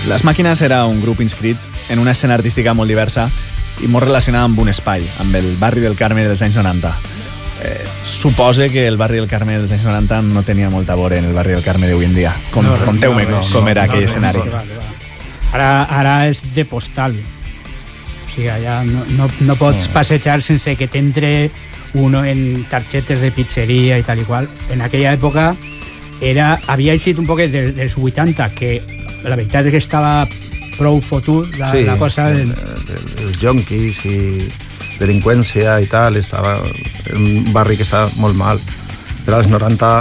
Les Màquines era un grup inscrit en una escena artística molt diversa i molt relacionada amb un espai, amb el barri del Carme dels anys 90. Supose que el barri del Carme dels anys 90 no tenia molta vora en el barri del Carme d'avui en dia. Conteu-me com era aquell escenari. Ara és de postal. O sigui, allà no pots passejar sense que t'entre uno en targetes de pizzeria i tal i qual. En aquella època havia eixit un poc dels 80, que la veritat és que estava prou fotut la cosa. Els jonquis i delinqüència i tal, estava un barri que estava molt mal. Però als 90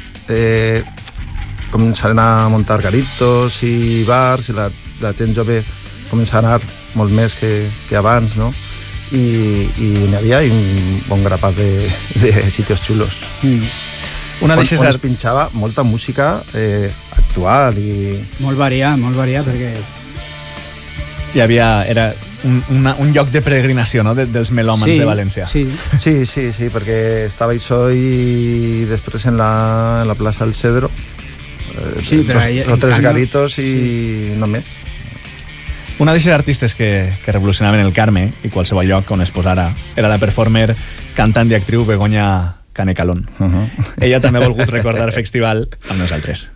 començaren a muntar garitos i bars i la gent jove comença a anar molt més que abans, no? I n'hi havia un bon grapat de sitios xulos. On es pinxava molta música actual i... Molt variat, perquè... Era un lloc de peregrinació, no?, dels melòmans de València. Sí, perquè estava això i després en la plaça del Cedro, tres garitos i no més. Una d'aquestes artistes que revolucionaven el Carme i qualsevol lloc on es posara era la performer, cantant i actriu Begoña Canecalón. Ella també ha volgut recordar Festival amb nosaltres.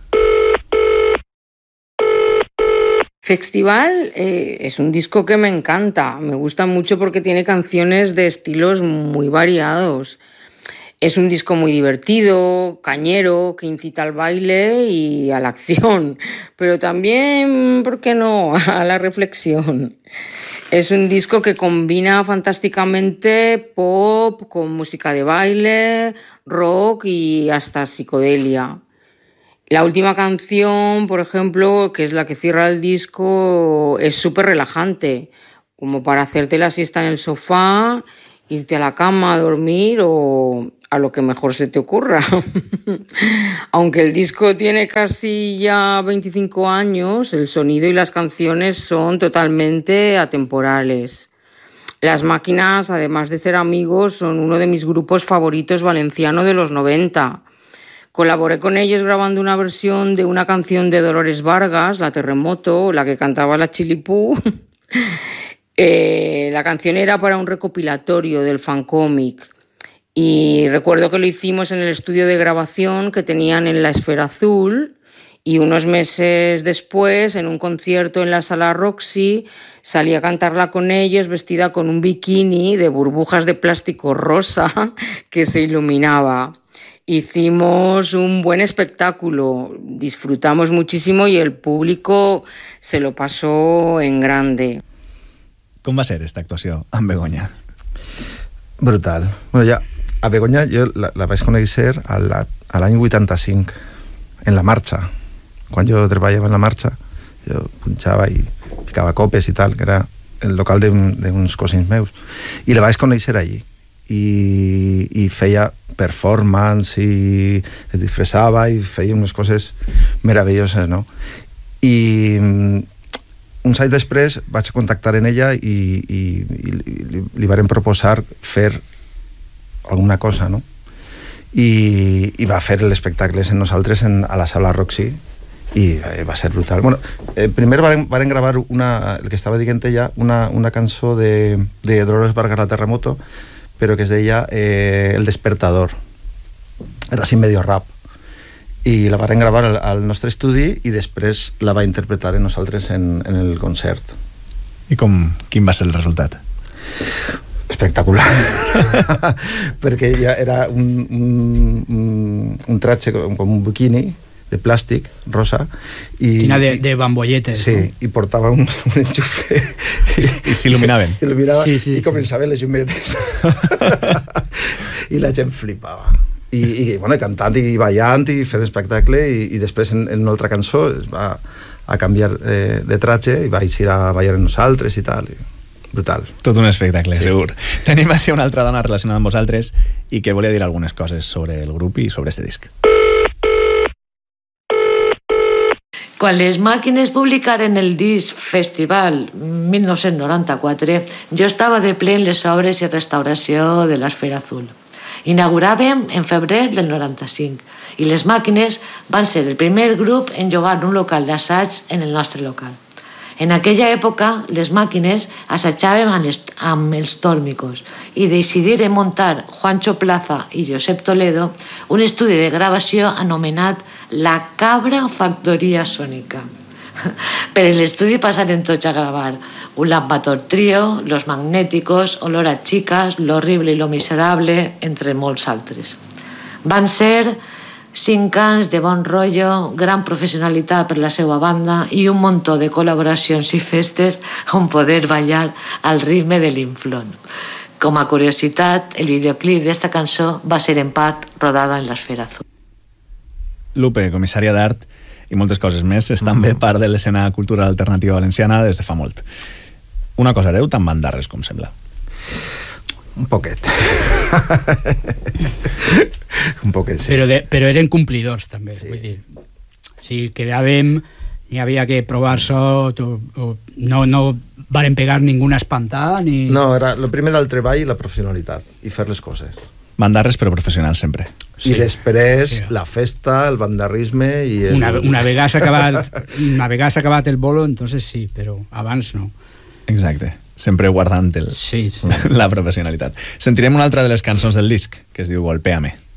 Festival es un disco que me encanta, me gusta mucho porque tiene canciones de estilos muy variados. Es un disco muy divertido, cañero, que incita al baile y a la acción, pero también, ¿por qué no?, a la reflexión. Es un disco que combina fantásticamente pop con música de baile, rock y hasta psicodelia. La última canción, por ejemplo, que es la que cierra el disco, es súper relajante, como para hacerte la siesta en el sofá, irte a la cama a dormir o a lo que mejor se te ocurra. Aunque el disco tiene casi ya 25 años, el sonido y las canciones son totalmente atemporales. Las Máquinas, además de ser amigos, son uno de mis grupos favoritos valencianos de los 90. Colaboré con ellos grabando una versión de una canción de Dolores Vargas, La Terremoto, la que cantaba la Chilipú. La canción era para un recopilatorio del Fancómic. Y recuerdo que lo hicimos en el estudio de grabación que tenían en la Esfera Azul, y unos meses después, en un concierto en la Sala Roxy, salí a cantarla con ellos vestida con un bikini de burbujas de plástico rosa que se iluminaba. Hicimos un buen espectáculo, disfrutamos muchísimo y el público se lo pasó en grande. Com va ser esta actuació amb Begoña? Brutal. Bueno, ja, a Begoña jo la vaig conèixer a l'any 85, en la marxa. Quan jo treballava en la marxa, jo punxava i ficava copes i tal, que era el local d'uns cosins meus. I la vaig conèixer allí. I feia performance i es disfressava i feia unes coses meravelloses, no? I uns anys després vaig contactar en ella i li varen proposar fer alguna cosa, no? I va fer l'espectacle en nosaltres a la Sala Roxy i va ser brutal. Bueno, primer varen gravar el que estava dient ella, una cançó de Dolores Vargas, La Terremoto, però que es deia El Despertador. Era així medio rap. I la varen gravar al nostre estudi i després la va interpretar en nosaltres en el concert. I quin va ser el resultat? Espectacular. Perquè ja era un tratge com un bikini de plàstic, rosa. Quina de bambolletes. Sí, no? I portava un enxufe. I s'il·luminaven. I començaven les llumetes. I la gent flipava. I bueno, cantant i ballant i fent espectacle i després en una altra cançó es va a canviar de tratge i va eixir a ballar amb nosaltres i tal. Brutal. Tot un espectacle, sí. Segur. Tenim així una altra dona relacionada amb vosaltres i que volia dir algunes coses sobre el grup i sobre este disc. Quan les Màquines publicaren el disc Festival 1994, jo estava de ple en les obres i restauració de l'Esfera Azul. Inauguràvem en febrer del 95 i les Màquines van ser el primer grup en llogar un local d'assaig en el nostre local. En aquella època, les màquines assajaven amb els tòrmicos i decidiren muntar Juancho Plaza i Josep Toledo un estudi de gravació anomenat La Cabra Factoria Sònica. Per l'estudi passaren tots a gravar un Lambator Trio, Los Magnéticos, Olor a Chicas, Lo Horrible i Lo Miserable, entre molts altres. Van ser 5 anys de bon rotllo, gran professionalitat per la seva banda i un muntó de col·laboracions i festes on poder ballar al ritme de l'Inflón. Com a curiositat, el videoclip d'esta cançó va ser en part rodada en l'Esfera Azul. Lupe, comissària d'art i moltes coses més, és també part de l'escena cultural alternativa valenciana des de fa molt. Una cosa, hereu tan bandarres com sembla? Un poquet. Un poquet, sí. Però eren complidors, també. Sí. Vull dir, si quedàvem, hi havia que provar so, no varen pegar ninguna espantada, ni... No, lo primer era el treball i la professionalitat, i fer les coses. Bandarres però professionals sempre. Sí. I després la festa, el bandarrisme i el... Una vegada s'ha acabat el bolo, entonces sí, però abans no. Exacte, sempre guardant la professionalitat. Sentirem una altra de les cançons del disc, que es diu Golpéame.